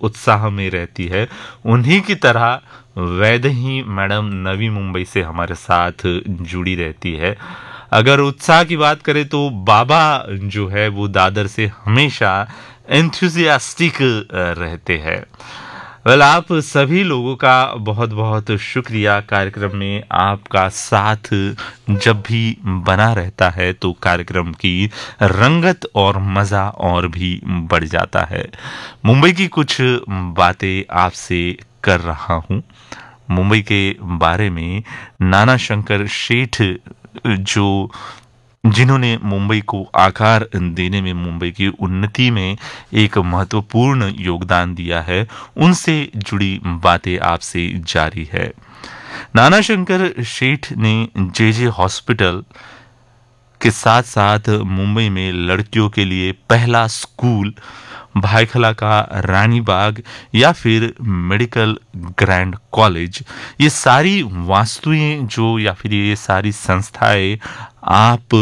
उत्साह में रहती है, उन्हीं की तरह वैदेही मैडम नवी मुंबई से हमारे साथ जुड़ी रहती है। अगर उत्साह की बात करें तो बाबा जो है वो दादर से हमेशा एंथुसियास्टिक रहते हैं। वेल, आप सभी लोगों का बहुत बहुत शुक्रिया। कार्यक्रम में आपका साथ जब भी बना रहता है तो कार्यक्रम की रंगत और मज़ा और भी बढ़ जाता है। मुंबई की कुछ बातें आपसे कर रहा हूँ। मुंबई के बारे में नाना शंकर शेठ जो जिन्होंने मुंबई को आकार देने में, मुंबई की उन्नति में एक महत्वपूर्ण योगदान दिया है, उनसे जुड़ी बातें आपसे जारी है। नाना शंकर शेठ ने जे हॉस्पिटल के साथ साथ मुंबई में लड़कियों के लिए पहला स्कूल, भायखला का रानी बाग या फिर मेडिकल ग्रैंड कॉलेज, ये सारी वास्तुएं जो या फिर ये सारी संस्थाएं आप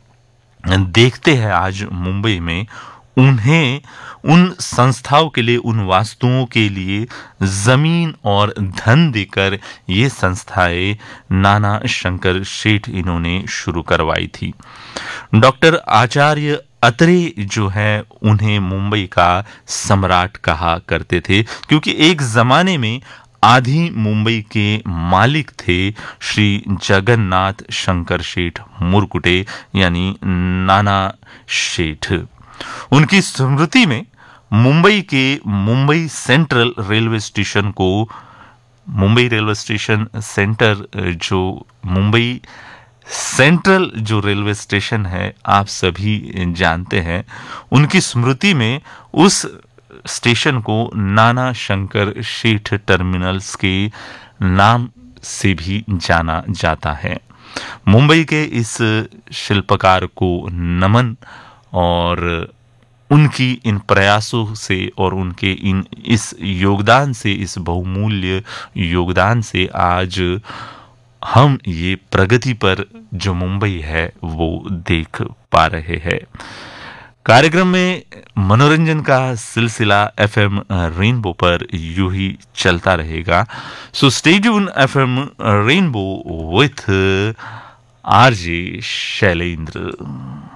देखते हैं आज मुंबई में, उन्हें उन संस्थाओं के लिए, उन वास्तुओं के लिए जमीन और धन देकर ये संस्थाएं नाना शंकर शेठ इन्होंने शुरू करवाई थी। डॉक्टर आचार्य अत्रे जो है उन्हें मुंबई का सम्राट कहा करते थे, क्योंकि एक जमाने में आधी मुंबई के मालिक थे श्री जगन्नाथ शंकर शेठ मुरकुटे, यानी नाना शेठ। उनकी स्मृति में मुंबई के मुंबई सेंट्रल रेलवे स्टेशन को, मुंबई रेलवे स्टेशन सेंटर जो मुंबई सेंट्रल जो रेलवे स्टेशन है आप सभी जानते हैं, उनकी स्मृति में उस स्टेशन को नाना शंकर शेठ टर्मिनल्स के नाम से भी जाना जाता है। मुंबई के इस शिल्पकार को नमन, और उनकी इन प्रयासों से और उनके इस योगदान से, इस बहुमूल्य योगदान से आज हम ये प्रगति पर जो मुंबई है वो देख पा रहे हैं। कार्यक्रम में मनोरंजन का सिलसिला एफएम रेनबो पर यूं ही चलता रहेगा। So stay tune FM rainbow with RJ Shailendra.